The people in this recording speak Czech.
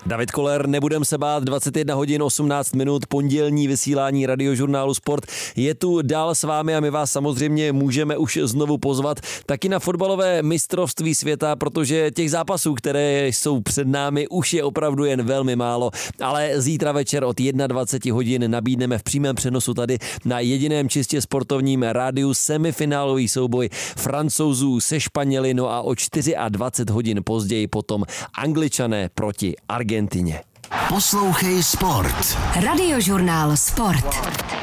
David Koller, nebudem se bát, 21 hodin 18 minut, pondělní vysílání Radiožurnálu Sport je tu dál s vámi a my vás samozřejmě můžeme už znovu pozvat taky na fotbalové mistrovství světa, protože těch zápasů, které jsou před námi, už je opravdu jen velmi málo, ale zítra večer od 21 hodin nabídneme v přímém přenosu tady na jediném čistě sportovním rádiu semifinálový souboj Francouzů se Španěli, no a o 24 hodin později potom Angličané proti Argentině. Poslouchej Sport. Radiožurnál Sport.